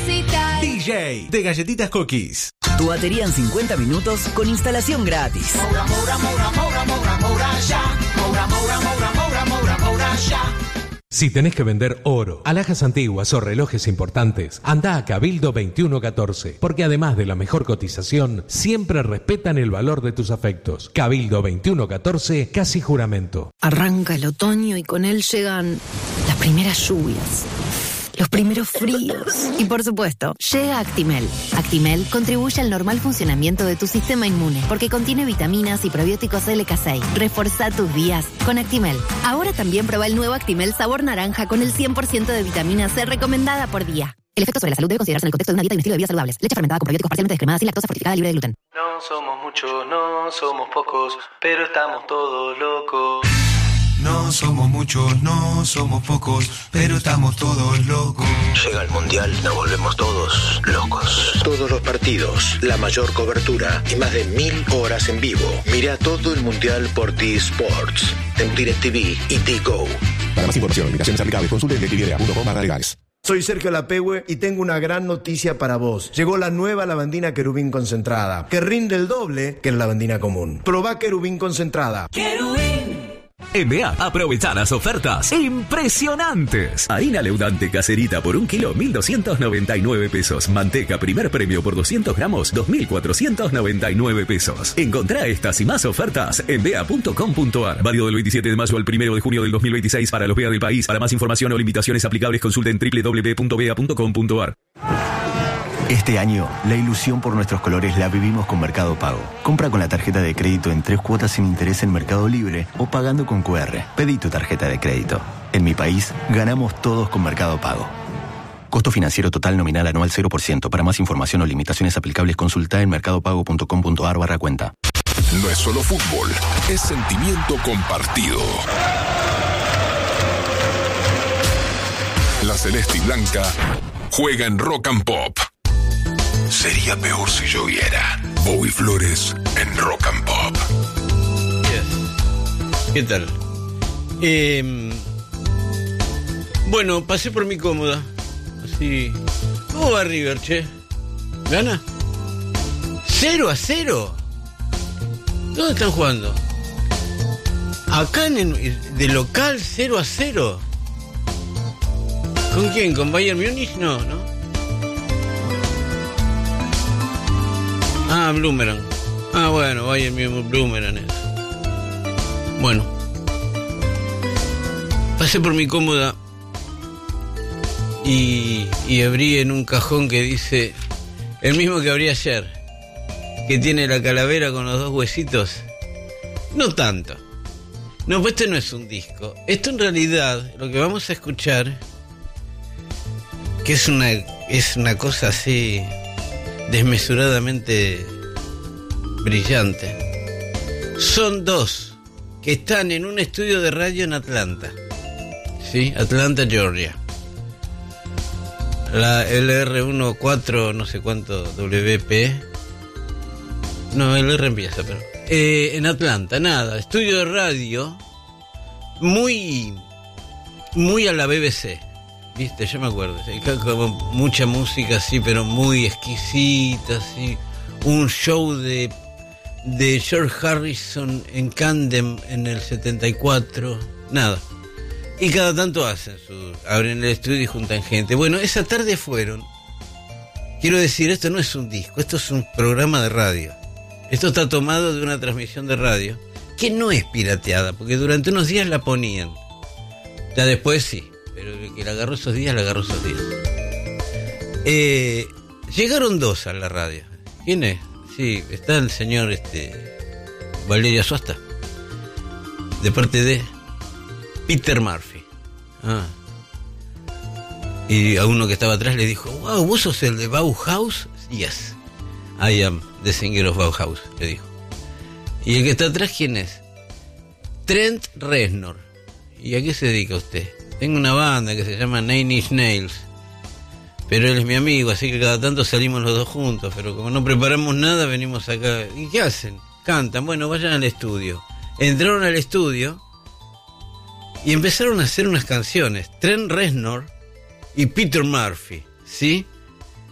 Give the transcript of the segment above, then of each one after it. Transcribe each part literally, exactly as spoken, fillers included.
necesitas. D J de Galletitas Cookies. Tu batería en cincuenta minutos con instalación gratis. Moura, Moura, Moura, Moura, Moura, Moura, ya. Moura, Moura, Moura, Moura, Moura, Moura, ya. Si tenés que vender oro, alhajas antiguas o relojes importantes, anda a Cabildo veintiuno catorce, porque además de la mejor cotización, siempre respetan el valor de tus afectos. Cabildo veintiuno catorce, casi juramento. Arranca el otoño y con él llegan las primeras lluvias, los primeros fríos y, por supuesto, llega Actimel. Actimel contribuye al normal funcionamiento de tu sistema inmune porque contiene vitaminas y probióticos L K seis. Reforzá tus días con Actimel. Ahora también prueba el nuevo Actimel sabor naranja con el cien por ciento de vitamina C recomendada por día. El efecto sobre la salud debe considerarse en el contexto de una dieta y un estilo de vida saludables. Leche fermentada con probióticos parcialmente descremadas sin lactosa, fortificada, libre de gluten. No somos muchos, no somos pocos, pero estamos todos locos. No somos muchos, no somos pocos, pero estamos todos locos. Llega el Mundial, nos volvemos todos locos. Todos los partidos, la mayor cobertura y más de mil horas en vivo. Mira todo el Mundial por T-Sports, en DirecTV y T-Go. Para más información, invitaciones aplicables, consulte en directv punto com barra legales. Soy Sergio Lapehue y tengo una gran noticia para vos. Llegó la nueva lavandina Querubín concentrada, que rinde el doble que la lavandina común. Probá Querubín concentrada. Querubín. En B A, aprovecha las ofertas impresionantes. Harina leudante caserita por un kilo, mil doscientos noventa y nueve pesos. Manteca primer premio por doscientos gramos, dos mil cuatrocientos noventa y nueve pesos. Encontrá estas y más ofertas en b a punto com punto a r. Válido del veintisiete de mayo al primero de junio del dos mil veintiséis para los B A del país. Para más información o limitaciones aplicables, consulten doble u doble u doble u punto b a punto com punto a r. Este año, la ilusión por nuestros colores la vivimos con Mercado Pago. Compra con la tarjeta de crédito en tres cuotas sin interés en Mercado Libre o pagando con cu erre. Pedí tu tarjeta de crédito. En mi país, ganamos todos con Mercado Pago. Costo financiero total nominal anual cero por ciento. Para más información o limitaciones aplicables, consulta en mercado pago punto com punto a r barra cuenta. No es solo fútbol, es sentimiento compartido. La Celeste y Blanca juega en Rock and Pop. Sería peor si lloviera. Bobby Flores en Rock and Pop. Yes. ¿Qué tal? Eh, bueno, pasé por mi cómoda. Así. ¿Cómo va River, che? ¿Gana? ¿Cero a cero? ¿Dónde están jugando? Acá en el, de local cero a cero. ¿Con quién? ¿Con Bayern Múnich? No, ¿no? Ah, Bloomerang. Ah, bueno, Bayern Múnich, Bloomerang es. Bueno. Pasé por mi cómoda y, y abrí en un cajón que dice, el mismo que abrí ayer, que tiene la calavera con los dos huesitos. No tanto. No, pues este no es un disco. Esto en realidad, lo que vamos a escuchar, que es una, es una cosa así desmesuradamente brillante. Son dos que están en un estudio de radio en Atlanta. Sí, Atlanta, Georgia. La L R catorce, no sé cuánto W P. No, L R empieza, pero eh, en Atlanta, nada, estudio de radio muy muy a la B B C. Viste, yo me acuerdo, como mucha música así, pero muy exquisita, así. Un show de, de George Harrison en Camden en el setenta y cuatro, nada. Y cada tanto hacen su, abren el estudio y juntan gente. Bueno, esa tarde fueron, quiero decir, esto no es un disco, esto es un programa de radio. Esto está tomado de una transmisión de radio, que no es pirateada, porque durante unos días la ponían. Ya después sí. Pero el que la agarró esos días, la agarró esos días. Eh, llegaron dos a la radio. ¿Quién es? Sí, está el señor este Valeria Suasta. De parte de Peter Murphy. Ah. Y a uno que estaba atrás le dijo, wow, ¿vos sos el de Bauhaus? Yes, I am the singer of Bauhaus, le dijo. Y el que está atrás, ¿quién es? Trent Reznor. ¿Y a qué se dedica usted? Tengo una banda que se llama Nine Inch Nails, pero él es mi amigo, así que cada tanto salimos los dos juntos, pero como no preparamos nada, venimos acá. ¿Y qué hacen? Cantan. Bueno, vayan al estudio. Entraron al estudio y empezaron a hacer unas canciones. Trent Reznor y Peter Murphy, ¿sí?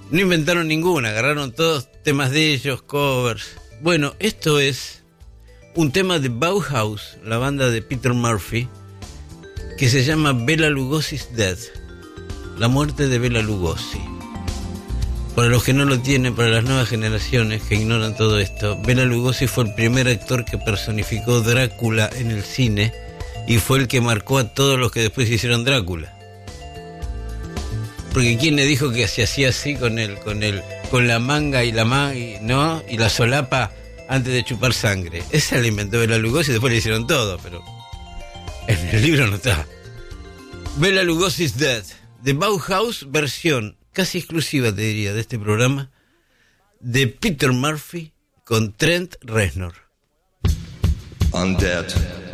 No inventaron ninguna, agarraron todos temas de ellos, covers. Bueno, esto es un tema de Bauhaus, la banda de Peter Murphy, que se llama Bela Lugosi's Death, la muerte de Bela Lugosi. Para los que no lo tienen, para las nuevas generaciones que ignoran todo esto, Bela Lugosi fue el primer actor que personificó Drácula en el cine y fue el que marcó a todos los que después hicieron Drácula. Porque quién le dijo que se hacía así con el, con el, con la manga y la ma- y, ¿no? y la solapa antes de chupar sangre. Esa la inventó Bela Lugosi y después le hicieron todo, pero en el libro no está. Bela Lugosi's Death, de Bauhaus, versión casi exclusiva, te diría, de este programa, de Peter Murphy con Trent Reznor. Undead.